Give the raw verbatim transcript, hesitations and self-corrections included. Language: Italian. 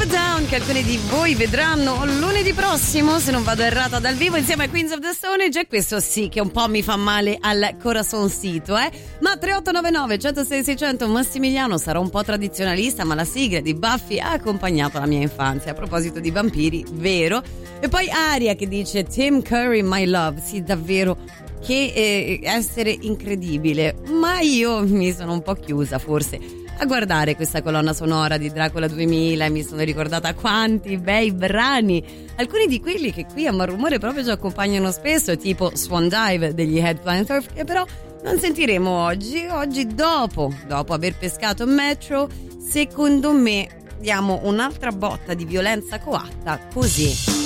Down, che alcuni di voi vedranno lunedì prossimo, se non vado errata, dal vivo insieme a Queens of the Stone Age. E questo sì che un po' mi fa male al corazoncito, eh. Ma tre otto nove nove uno zero sei sei zero zero, Massimiliano, sarò un po' tradizionalista, ma la sigla di Buffy ha accompagnato la mia infanzia. A proposito di vampiri, vero? E poi Aria che dice Tim Curry, My Love. Sì, davvero, che eh, essere incredibile. Ma io mi sono un po' chiusa forse a guardare questa colonna sonora di Dracula duemila e mi sono ricordata quanti bei brani, alcuni di quelli che qui a Malrumore proprio ci accompagnano spesso, tipo Swan Dive degli Headline Surf, che però non sentiremo oggi. Oggi dopo, dopo aver pescato Metro, secondo me diamo un'altra botta di violenza coatta, così.